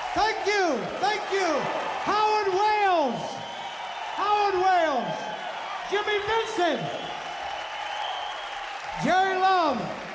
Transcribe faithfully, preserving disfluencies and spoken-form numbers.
Thank you, thank you. Howard Wales, Howard Wales, Jimmy Vincent, Jerry Love.